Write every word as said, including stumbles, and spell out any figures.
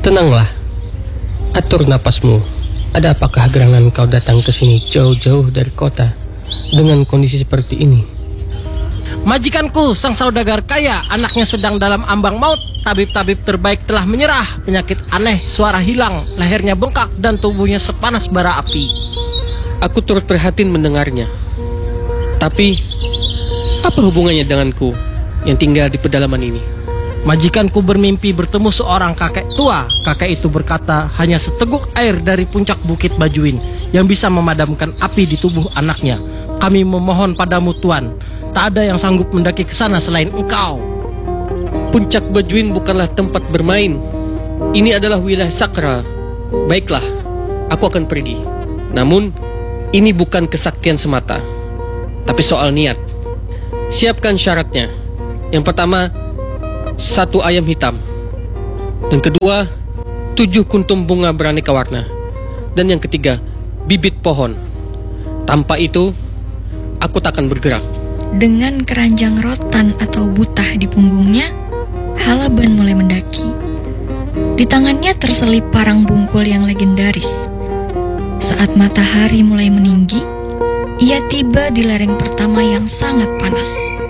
Tenanglah, atur napasmu. Ada apakah gerangan kau datang ke sini jauh-jauh dari kota dengan kondisi seperti ini? Majikanku, sang saudagar kaya, anaknya sedang dalam ambang maut. Tabib-tabib terbaik telah menyerah. Penyakit aneh, suara hilang, lehernya bengkak dan tubuhnya sepanas bara api. Aku turut prihatin mendengarnya. Tapi, apa hubungannya denganku yang tinggal di pedalaman ini? Majikanku bermimpi bertemu seorang kakek tua. Kakek itu berkata, hanya seteguk air dari puncak bukit Bajuin yang bisa memadamkan api di tubuh anaknya. Kami memohon padamu Tuan, tak ada yang sanggup mendaki ke sana selain engkau. Puncak Bajuin bukanlah tempat bermain. Ini adalah wilayah sakral. Baiklah, aku akan pergi. Namun, ini bukan kesaktian semata, tapi soal niat. Siapkan syaratnya. Yang pertama, satu ayam hitam. Dan kedua, tujuh kuntum bunga beraneka warna. Dan yang ketiga, bibit pohon. Tanpa itu, aku tak akan bergerak. Dengan keranjang rotan atau butah di punggungnya, Halaban mulai mendaki. Di tangannya terselip parang bungkul yang legendaris. Saat matahari mulai meninggi, ia tiba di lereng pertama yang sangat panas.